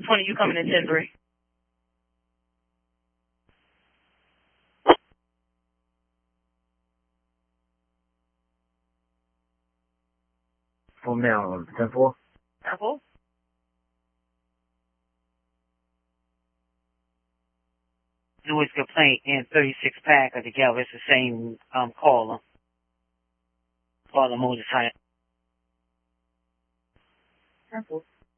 20, you coming in 10-3. Full mail, 10-4. Apple? Louis complaint and 36 pack of the Galvin. It's the same caller. Caller Moses High. Apple.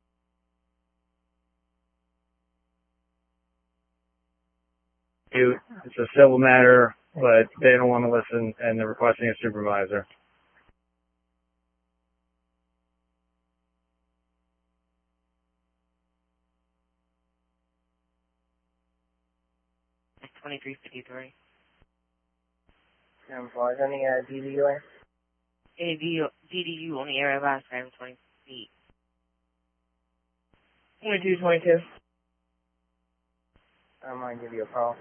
It's a civil matter, but they don't want to listen, and they're requesting a supervisor. It's 2353. Is any DDU? DDU on the area of about 720 feet. 2222. I might give you a call.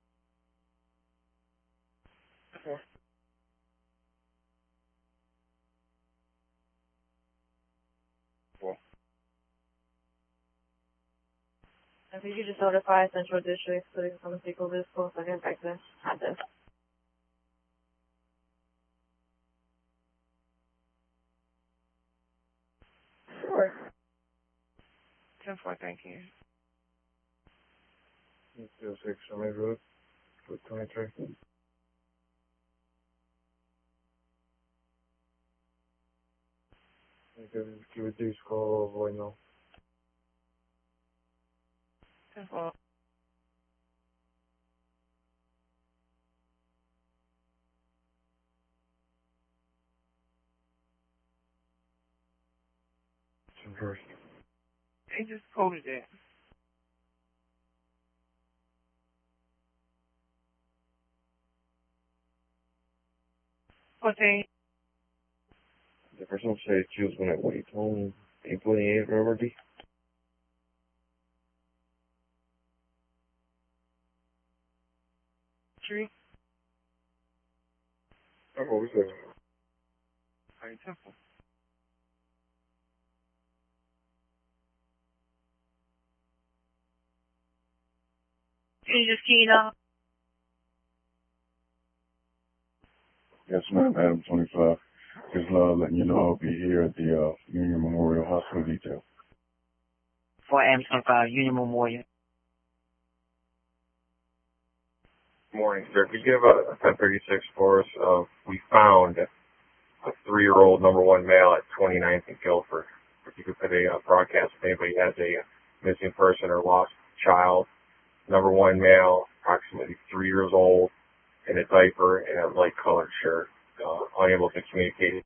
Okay. If you could just notify Central District so they can come and take over this call so I can back this. Have this. Sure. 10-4, thank you. 06 Summit Road, 23. Give a deuce call or no. 10-4. First. They just coded it. What they? The person said she was going to wait home 828 River D. Tree? What was that? High Temple. Can you just key it up? Yes, ma'am, Adam 25. Just letting you know I'll be here at the Union Memorial Hospital detail. For M25 Union Memorial. Morning, sir. Could you give a 1036 for us? We found a 3-year-old number 1 male at 29th and Guilford. If you could put a broadcast if anybody has a missing person or lost child. Number 1 male, approximately 3 years old, in a diaper and a light colored shirt, unable to communicate.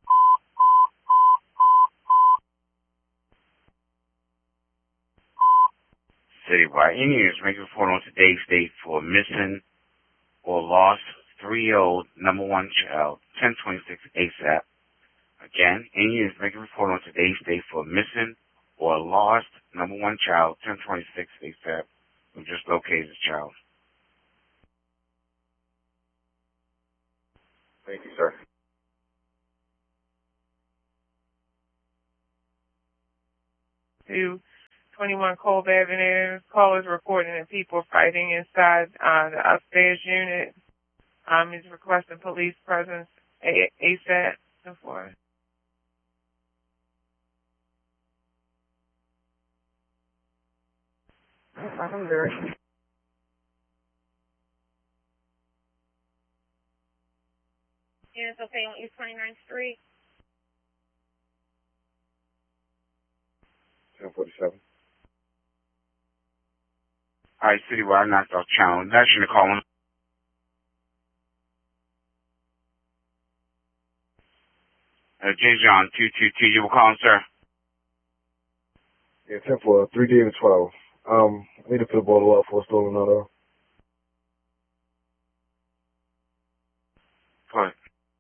Citywide Indians making a report on today's date for missing or lost 3-year-old number 1 child, 1026 ASAP. Again, Indians making a report on today's date for missing or lost number 1 child, 1026 ASAP. We just located the child. Thank you, sir. To 21 Colb Avenue, callers reporting that people fighting inside the upstairs unit. He's requesting police presence ASAP. For I'm very. Yeah, it's okay on East 29th Street. 1047. All right, Citywide, knocked off channel. That's you calling. J. John 222, you were calling, sir? Yeah, 10-4, 3 David 12. I need to put a bottle up for a stolen auto. Go ahead.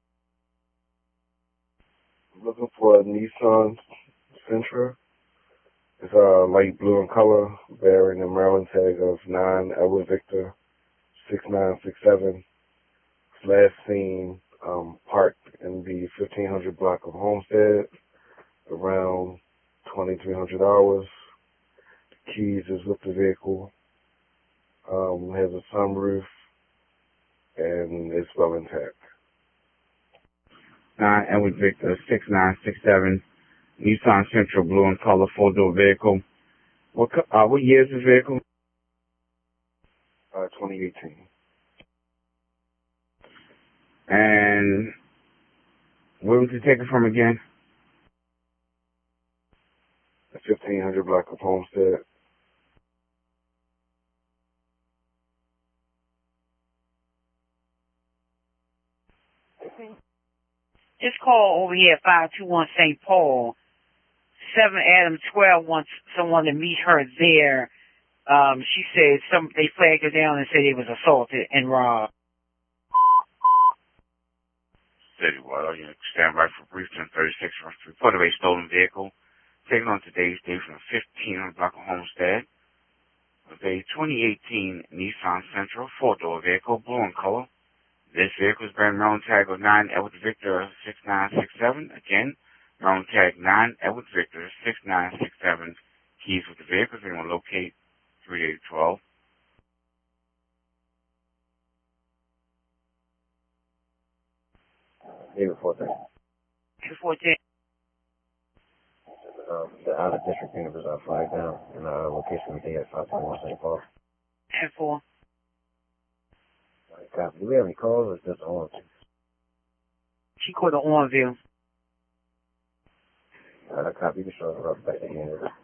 I'm looking for a Nissan Sentra. It's light blue in color, bearing a Maryland tag of 9 Edward Victor 6967. Last seen parked in the 1500 block of Homestead around 2300 hours. keys is with the vehicle. Has a sunroof and is well intact. 9 Edward Victor 6967 Nissan Sentra blue and color 4-door vehicle. What year is this vehicle? 2018. And where was you taken from again? 1500 block of Homestead. Just call over here at 521 St. Paul. 7 Adam 12 wants someone to meet her there. She said they flagged her down and said he was assaulted and robbed. Citywide, you stand by for brief 1036 report of a stolen vehicle taken on today's date from 1500 block of Homestead with a 2018 Nissan Sentra 4-door vehicle, blue in color. This vehicle is bearing Maryland tag of 9 Edward Victor 6967. Again, Maryland tag 9 Edward Victor 6967. Keys with the vehicle if anyone locate 3812. David 410. 214. The out of district unit was flagged down in location today at 521 St. Paul. 10-4. Copy. Do we have any calls or is this on? She called the on view. Copy. You can show us back to the unit.